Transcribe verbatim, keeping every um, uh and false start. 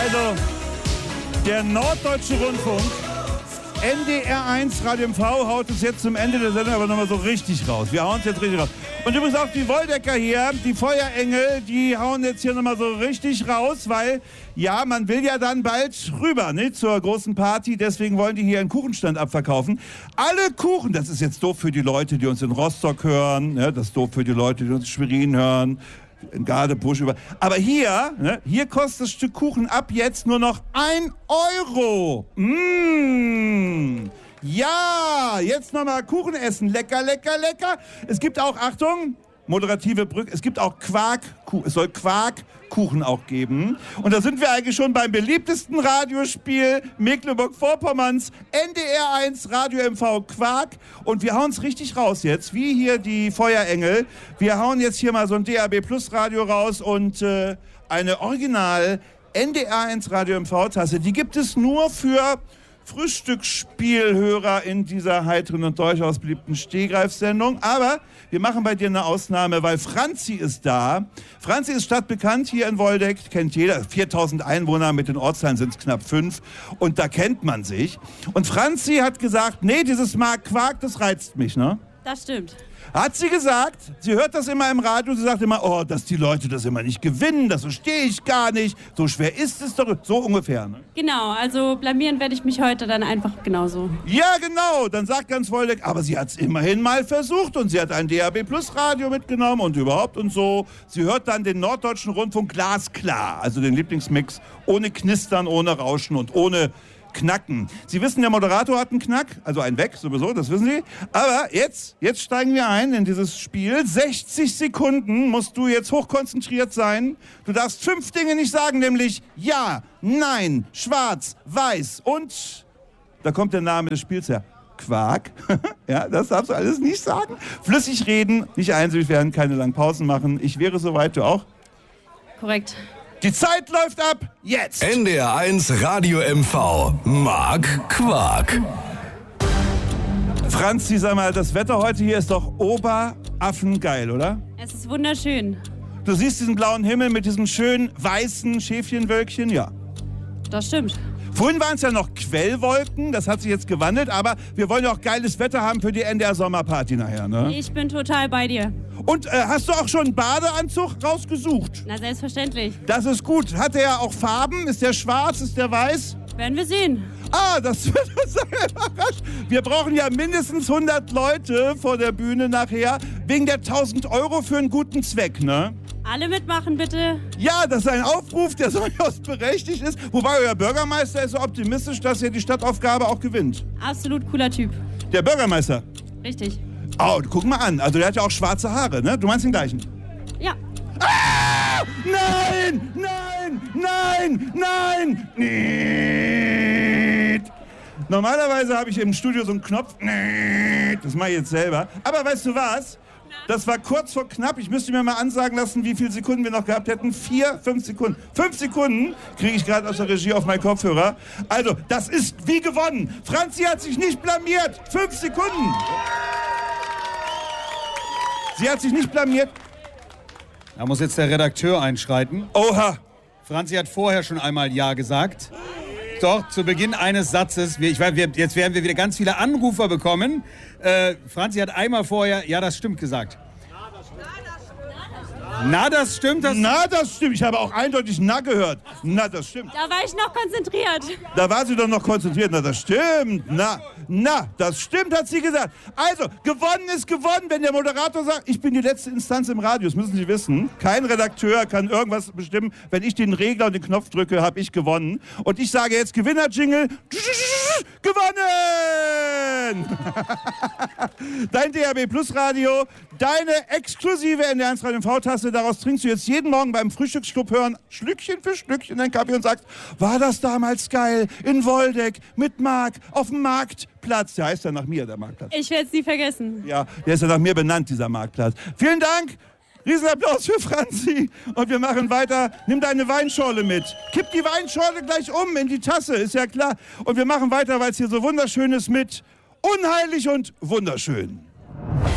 Also, der Norddeutsche Rundfunk, N D R eins Radio M V, haut es jetzt zum Ende der Sendung aber nochmal so richtig raus. Wir hauen es jetzt richtig raus. Und übrigens auch die Woldecker hier, die Feuerengel, die hauen jetzt hier nochmal so richtig raus, weil, ja, man will ja dann bald rüber, ne, zur großen Party. Deswegen wollen die hier einen Kuchenstand abverkaufen. Alle Kuchen, das ist jetzt doof für die Leute, die uns in Rostock hören, ne, das ist doof für die Leute, die uns in Schwerin hören, in Gardebusch über. Aber hier, ne, hier kostet das Stück Kuchen ab jetzt nur noch ein Euro. Mmh. Ja, jetzt nochmal Kuchen essen. Lecker, lecker, lecker. Es gibt auch, Achtung, moderative Brücke, es gibt auch Quarkkuchen. Es soll Quarkkuchen auch geben. Und da sind wir eigentlich schon beim beliebtesten Radiospiel Mecklenburg-Vorpommerns, N D R eins Radio M V Quark. Und wir hauen es richtig raus jetzt, wie hier die Feuerengel. Wir hauen jetzt hier mal so ein D A B Plus Radio raus und äh, eine Original N D R eins Radio M V Tasse. Die gibt es nur für Frühstücksspielhörer in dieser heiteren und durchaus beliebten Stehgreifsendung. Aber wir machen bei dir eine Ausnahme, weil Franzi ist da. Franzi ist stadtbekannt hier in Woldeck, kennt jeder. viertausend Einwohner, mit den Ortsteilen sind es knapp fünf. Und da kennt man sich. Und Franzi hat gesagt, nee, dieses Mark Quark, das reizt mich, ne? Das stimmt. Hat sie gesagt, sie hört das immer im Radio, sie sagt immer, oh, dass die Leute das immer nicht gewinnen, das verstehe ich gar nicht, so schwer ist es doch, so ungefähr. Ne? Genau, also blamieren werde ich mich heute dann einfach genauso. Ja, genau, dann sagt ganz Woldeck, aber sie hat es immerhin mal versucht und sie hat ein D A B Plus Radio mitgenommen und überhaupt und so. Sie hört dann den Norddeutschen Rundfunk glasklar, also den Lieblingsmix, ohne Knistern, ohne Rauschen und ohne Knacken. Sie wissen, der Moderator hat einen Knack, also einen weg, sowieso, das wissen Sie. Aber jetzt, jetzt steigen wir ein in dieses Spiel. sechzig Sekunden musst du jetzt hochkonzentriert sein. Du darfst fünf Dinge nicht sagen, nämlich ja, nein, schwarz, weiß und, da kommt der Name des Spiels her, Quark. Ja, das darfst du alles nicht sagen. Flüssig reden, nicht einsilbig werden, keine langen Pausen machen. Ich wäre soweit, du auch? Korrekt. Die Zeit läuft ab, jetzt! N D R eins Radio M V, Mark Quark. Franzi, sag mal, das Wetter heute hier ist doch oberaffengeil, oder? Es ist wunderschön. Du siehst diesen blauen Himmel mit diesen schönen weißen Schäfchenwölkchen, ja. Das stimmt. Vorhin waren es ja noch Quellwolken, das hat sich jetzt gewandelt, aber wir wollen ja auch geiles Wetter haben für die N D R-Sommerparty nachher, ne? Ich bin total bei dir. Und äh, hast du auch schon einen Badeanzug rausgesucht? Na, selbstverständlich. Das ist gut. Hat der auch Farben? Ist der schwarz? Ist der weiß? Werden wir sehen. Ah, das wird uns überrascht. Wir brauchen ja mindestens hundert Leute vor der Bühne nachher, wegen der tausend Euro für einen guten Zweck, ne? Alle mitmachen, bitte. Ja, das ist ein Aufruf, der durchaus berechtigt ist. Wobei euer Bürgermeister ist so optimistisch, dass er die Stadtaufgabe auch gewinnt. Absolut cooler Typ. Der Bürgermeister? Richtig. Oh, guck mal an. Also der hat ja auch schwarze Haare, ne? Du meinst den gleichen? Ja. Ah! Nein! Nein! Nein! Nein! Niet! Normalerweise habe ich im Studio so einen Knopf. Niet! Das mache ich jetzt selber. Aber weißt du was? Das war kurz vor knapp. Ich müsste mir mal ansagen lassen, wie viele Sekunden wir noch gehabt hätten. Vier, fünf Sekunden. Fünf Sekunden kriege ich gerade aus der Regie auf meinen Kopfhörer. Also, das ist wie gewonnen. Franzi hat sich nicht blamiert. Fünf Sekunden. Sie hat sich nicht blamiert. Da muss jetzt der Redakteur einschreiten. Oha. Franzi hat vorher schon einmal Ja gesagt. Doch, zu Beginn eines Satzes, wir, ich weiß, wir, jetzt werden wir wieder ganz viele Anrufer bekommen. Äh, Franzi hat einmal vorher, ja, das stimmt gesagt. Na, das stimmt. Das Na, das stimmt. Ich habe auch eindeutig Na gehört. Na, das stimmt. Da war ich noch konzentriert. Da war sie doch noch konzentriert. Na, das stimmt. Na, na, das stimmt, hat sie gesagt. Also, gewonnen ist gewonnen, wenn der Moderator sagt, ich bin die letzte Instanz im Radio. Das müssen Sie wissen. Kein Redakteur kann irgendwas bestimmen. Wenn ich den Regler und den Knopf drücke, habe ich gewonnen. Und ich sage jetzt Gewinner-Jingle. Gewonnen! Dein D A B Plus Radio, deine exklusive N D R eins Radio M V-Tasse. Daraus trinkst du jetzt jeden Morgen beim Frühstücksclub hören, Schlückchen für Schlückchen deinen Kaffee und sagst, war das damals geil in Woldeck mit Mark auf dem Marktplatz. Der heißt ja nach mir, der Marktplatz. Ich werde es nie vergessen. Ja, der ist ja nach mir benannt, dieser Marktplatz. Vielen Dank. Riesenapplaus für Franzi. Und wir machen weiter. Nimm deine Weinschorle mit. Kipp die Weinschorle gleich um in die Tasse, ist ja klar. Und wir machen weiter, weil es hier so wunderschön ist mit Unheilig und Wunderschön.